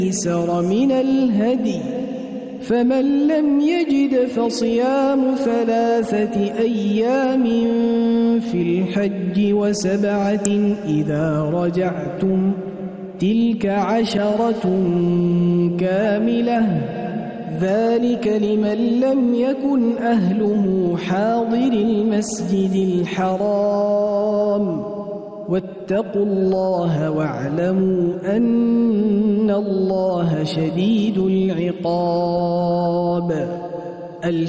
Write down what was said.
أيسر من الهدي، فمن لم يجد فصيام 3 أيام في الحج و7 إذا رجعتم، تلك 10 كاملة، ذلك لمن لم يكن أهله حاضر المسجد الحرام. واتقوا الله واعلموا أن الله شديد العقاب.